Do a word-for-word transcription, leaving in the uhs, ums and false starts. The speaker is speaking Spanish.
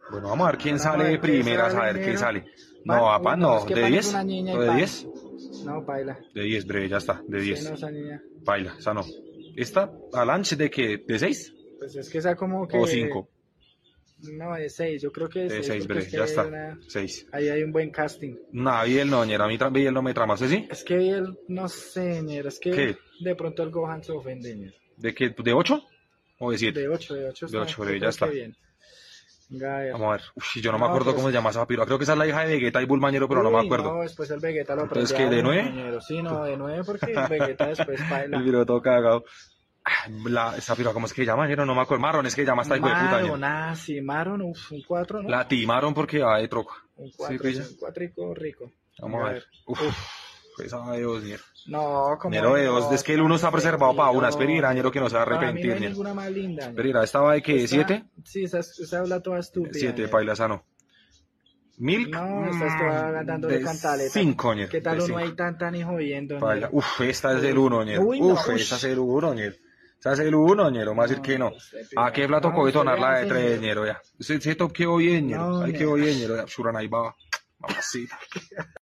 Bueno, vamos a ver quién Vamos a sale ver de qué primeras, a sale, ver qué negro. sale. Pa- No, uy, papá, no, no. es que ¿De Pan es diez? una niña y ¿O de pan. diez? No, baila. De diez, breve, ya está, de Sí, diez. no, esa niña. Baila, esa no. ¿Esta, Alanche, de qué? ¿De seis? Pues es que esa como que... ¿O cinco? No, de seis, yo creo que de De seis, seis, porque breve, es que ya hay está. una... seis. ahí hay un buen casting. Nah, Biel no, ñera, a mí tra- Biel no me trama, ¿sí? sí? Es que él, no sé, ñero, es que ¿Qué? de pronto el Gohan se ofende, ñero. ¿De qué? ¿De ocho? ¿O de siete? De ocho, de ocho De está, ocho, yo breve, ya creo está. que bien. Venga, a ver. Vamos a ver. Uf, yo no me No, acuerdo pero cómo es- se llama esa piba. Creo que esa es la hija de Vegeta y Bulmañero, pero no me Uy, acuerdo. no, después el Vegeta lo Entonces, prende ¿qué, de a uno, nueve? ñero. Sí, no, de nueve porque el Vegeta después baila. El video todo cagado. Ah, La, esa piba, ¿cómo es que llama? Ñero? No me acuerdo. Marron, es que llama esta hijo de puta, Maron, ñero. ah, sí, Maron, uf, un cuatro, ¿no? La timaron porque va de troco. Un ¿Sí, cuatro, pilla? un cuatrico rico. Vamos Venga, a ver. Uf, esa de dos, ñero. No, como Ñero de dos. Es que el uno está preservado para una. Espera, ñero, que no se va a Para mí no arrepentir, hay ñero. ninguna más linda. ñero. Espera, ¿estaba de qué? Esta- ¿Siete? Sí, esa, esa habla toda estúpida. Siete, ñero. paila, esa no. Milk. No, esta está dándole de cantaleta. cinco, ñero. ¿Qué tal de uno cinco. ahí tan tan y jodiendo? Paila. ñero? Uf, esta es el uno, ñero. Uy, no, Uf, ush. esa es el uno, ñero. Esa es el uno, ñero. Más decir que no. este ¿A qué plato no, tocó usted detonar la de vea, tres, sí, ñero? Ya. Ese, ese top quedó bien, ñero. No, Ahí ñero. quedó bien, ñero. Ya, Shuran ahí va. Mamacita.